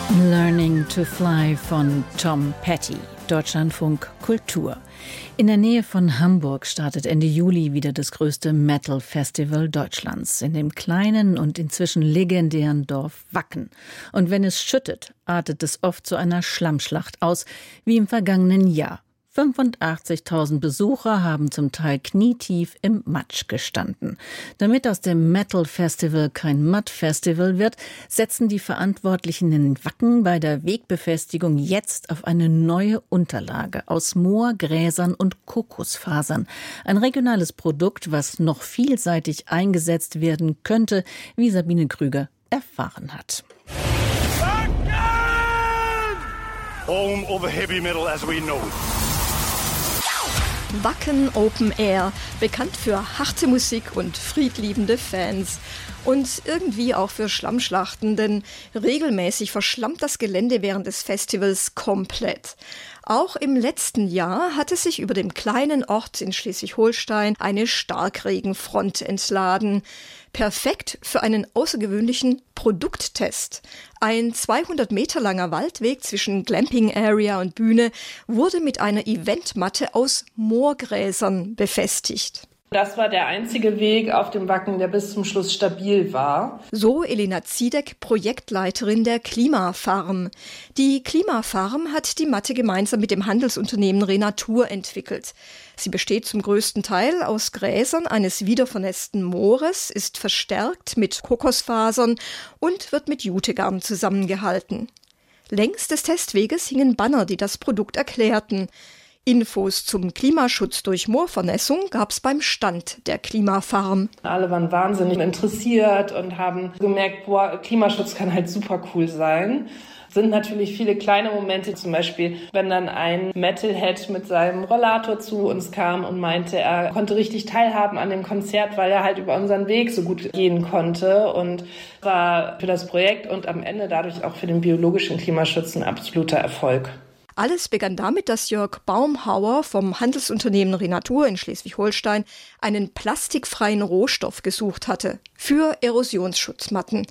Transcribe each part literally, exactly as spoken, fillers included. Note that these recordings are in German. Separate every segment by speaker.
Speaker 1: Learning to Fly von Tom Petty, Deutschlandfunk Kultur. In der Nähe von Hamburg startet Ende Juli wieder das größte Metal-Festival Deutschlands in dem kleinen und inzwischen legendären Dorf Wacken. Und wenn es schüttet, artet es oft zu einer Schlammschlacht aus, wie im vergangenen Jahr. fünfundachtzigtausend Besucher haben zum Teil knietief im Matsch gestanden. Damit aus dem Metal-Festival kein Mud-Festival wird, setzen die Verantwortlichen in Wacken bei der Wegbefestigung jetzt auf eine neue Unterlage aus Moor, Gräsern und Kokosfasern. Ein regionales Produkt, was noch vielseitig eingesetzt werden könnte, wie Sabine Krüger erfahren hat.
Speaker 2: Wacken! Home of heavy metal as we know it.
Speaker 3: Wacken Open Air, bekannt für harte Musik und friedliebende Fans. Und irgendwie auch für Schlammschlachten, denn regelmäßig verschlammt das Gelände während des Festivals komplett. Auch im letzten Jahr hatte sich über dem kleinen Ort in Schleswig-Holstein eine Starkregenfront entladen. Perfekt für einen außergewöhnlichen Produkttest. Ein zweihundert Meter langer Waldweg zwischen Glamping Area und Bühne wurde mit einer Eventmatte aus Moorgräsern befestigt.
Speaker 4: Das war der einzige Weg auf dem Wacken, der bis zum Schluss stabil war.
Speaker 3: So Elena Ziedek, Projektleiterin der Klimafarm. Die Klimafarm hat die Matte gemeinsam mit dem Handelsunternehmen Renatur entwickelt. Sie besteht zum größten Teil aus Gräsern eines wiedervernässten Moores, ist verstärkt mit Kokosfasern und wird mit Jutegarn zusammengehalten. Längs des Testweges hingen Banner, die das Produkt erklärten. Infos zum Klimaschutz durch Moorvernässung gab es beim Stand der Klimafarm.
Speaker 4: Alle waren wahnsinnig interessiert und haben gemerkt, boah, Klimaschutz kann halt super cool sein. Sind natürlich viele kleine Momente, zum Beispiel, wenn dann ein Metalhead mit seinem Rollator zu uns kam und meinte, er konnte richtig teilhaben an dem Konzert, weil er halt über unseren Weg so gut gehen konnte, und war für das Projekt und am Ende dadurch auch für den biologischen Klimaschutz ein absoluter Erfolg.
Speaker 3: Alles begann damit, dass Jörg Baumhauer vom Handelsunternehmen Renatur in Schleswig-Holstein einen plastikfreien Rohstoff gesucht hatte für Erosionsschutzmatten.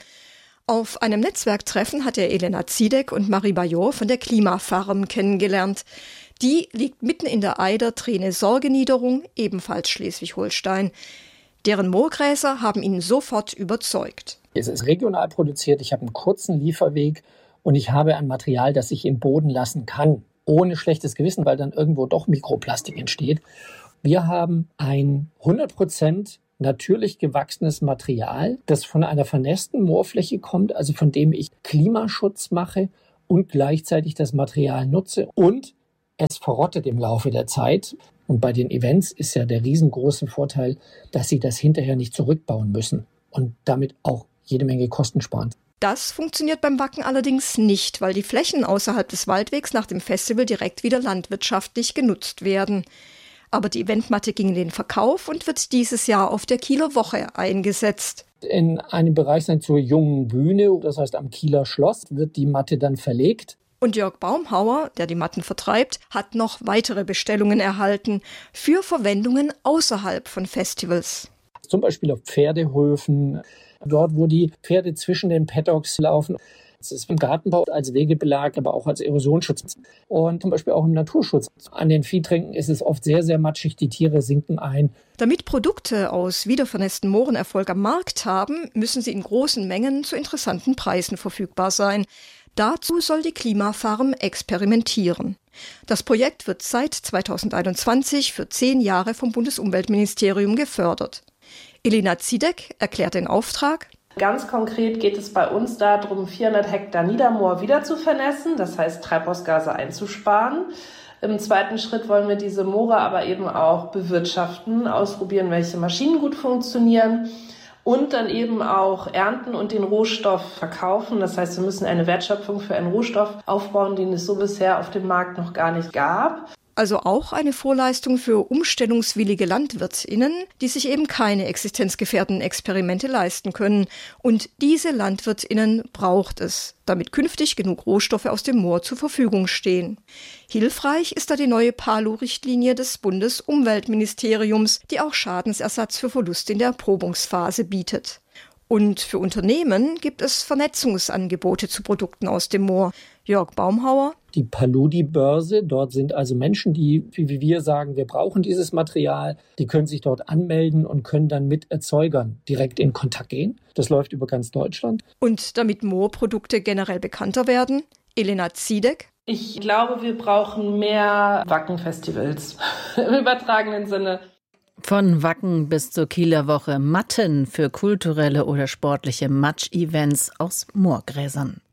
Speaker 3: Auf einem Netzwerktreffen hat er Elena Ziedek und Marie Bajor von der Klimafarm kennengelernt. Die liegt mitten in der Eider-Trene-Sorge-Niederung, ebenfalls Schleswig-Holstein. Deren Moorgräser haben ihn sofort überzeugt.
Speaker 5: Es ist regional produziert, ich habe einen kurzen Lieferweg. Und ich habe ein Material, das ich im Boden lassen kann, ohne schlechtes Gewissen, weil dann irgendwo doch Mikroplastik entsteht. Wir haben ein hundert Prozent natürlich gewachsenes Material, das von einer vernässten Moorfläche kommt, also von dem ich Klimaschutz mache und gleichzeitig das Material nutze. Und es verrottet im Laufe der Zeit. Und bei den Events ist ja der riesengroße Vorteil, dass sie das hinterher nicht zurückbauen müssen und damit auch jede Menge Kosten sparen.
Speaker 3: Das funktioniert beim Wacken allerdings nicht, weil die Flächen außerhalb des Waldwegs nach dem Festival direkt wieder landwirtschaftlich genutzt werden. Aber die Eventmatte ging in den Verkauf und wird dieses Jahr auf der Kieler Woche eingesetzt.
Speaker 5: In einem Bereich sein zur jungen Bühne, das heißt am Kieler Schloss, wird die Matte dann verlegt.
Speaker 3: Und Jörg Baumhauer, der die Matten vertreibt, hat noch weitere Bestellungen erhalten für Verwendungen außerhalb von Festivals.
Speaker 5: Zum Beispiel auf Pferdehöfen, dort, wo die Pferde zwischen den Paddocks laufen. Es ist im Gartenbau als Wegebelag, aber auch als Erosionsschutz. Und zum Beispiel auch im Naturschutz. An den Viehtränken ist es oft sehr, sehr matschig, die Tiere sinken ein.
Speaker 3: Damit Produkte aus wiedervernässten Mooren Erfolg am Markt haben, müssen sie in großen Mengen zu interessanten Preisen verfügbar sein. Dazu soll die Klimafarm experimentieren. Das Projekt wird seit zweitausendeinundzwanzig für zehn Jahre vom Bundesumweltministerium gefördert. Elena Ziedek erklärt den Auftrag.
Speaker 4: Ganz konkret geht es bei uns darum, vierhundert Hektar Niedermoor wieder zu vernässen, das heißt Treibhausgase einzusparen. Im zweiten Schritt wollen wir diese Moore aber eben auch bewirtschaften, ausprobieren, welche Maschinen gut funktionieren und dann eben auch ernten und den Rohstoff verkaufen. Das heißt, wir müssen eine Wertschöpfung für einen Rohstoff aufbauen, den es so bisher auf dem Markt noch gar nicht gab.
Speaker 3: Also auch eine Vorleistung für umstellungswillige LandwirtInnen, die sich eben keine existenzgefährdenden Experimente leisten können. Und diese LandwirtInnen braucht es, damit künftig genug Rohstoffe aus dem Moor zur Verfügung stehen. Hilfreich ist da die neue P A L U-Richtlinie des Bundesumweltministeriums, die auch Schadensersatz für Verluste in der Erprobungsphase bietet. Und für Unternehmen gibt es Vernetzungsangebote zu Produkten aus dem Moor. Jörg Baumhauer.
Speaker 5: Die Paludi-Börse, dort sind also Menschen, die, wie wir sagen, wir brauchen dieses Material, die können sich dort anmelden und können dann mit Erzeugern direkt in Kontakt gehen. Das läuft über ganz Deutschland.
Speaker 3: Und damit Moorprodukte generell bekannter werden, Elena Ziedek.
Speaker 4: Ich glaube, wir brauchen mehr Wacken-Festivals im übertragenen Sinne.
Speaker 1: Von Wacken bis zur Kieler Woche Matten für kulturelle oder sportliche Matsch-Events aus Moorgräsern.